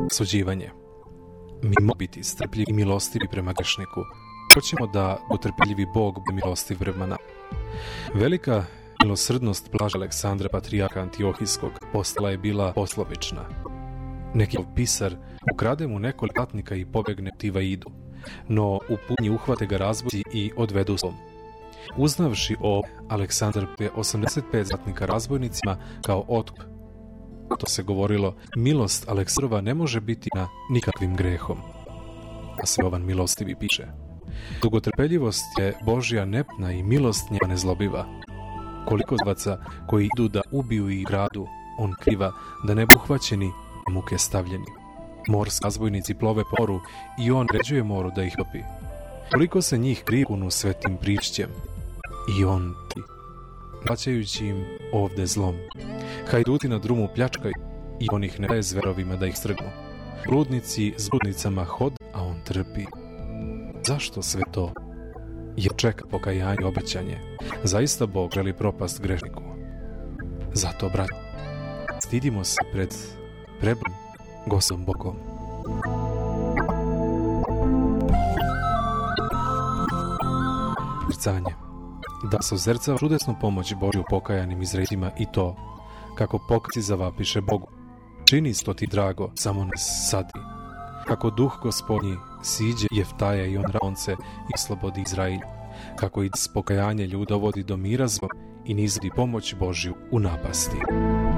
osuđivanje. Mi moramo biti strpljivi i milostivi prema grešniku. Hoćemo da utrpeljivi Bog bude milostiv prema nama. Velika milosrdnost blaža Aleksandra, patrijarha Antiohijskog, postala je bila poslovična. Neki pisar ukrade mu nekoliko ratnika i pobjegne u Tivaidu, no u putnji uhvate ga razbojnici i odvedu slom. Uznavši o Aleksandar je 85 zatnika razbojnicima kao otkup. To se govorilo, milost Aleksandrova ne može biti na nikakvim grehom. A se Jovan milostivi piše: dugotrpeljivost je Božja nepna i milost njega nezlobiva. Koliko zvaca koji idu da ubiju i gradu, on kriva da ne budu uhvaćeni, muke stavljeni. Morski razbojnici plove po moru i on ređuje moru da ih topi. Koliko se njih krivunu svetim prišćem i on ti, vraćajući im ovde zlom. Hajduti na drumu pljačkaju i on ih ne daje zverovima da ih strgnu. Bludnici s bludnicama hod, a on trpi. Zašto sve to? Jer čeka pokajanje i obećanje. Zaista Bog želi propast grešniku. Zato, brat, stidimo se pred preblim Gospodom Bogom. Zrcanje. Da se ozrcava čudesnu pomoć Božju pokajanim Izraelcima i to, kako pokajci zavapiše Bogu. Čini to ti drago, samo nas sadi. Kako duh Gospodnji siđe Jeftaja i on Raonce i slobodi Izrail. Kako i pokajanje ljuda vodi do mira zbog i nizvodi pomoć Božju u napasti.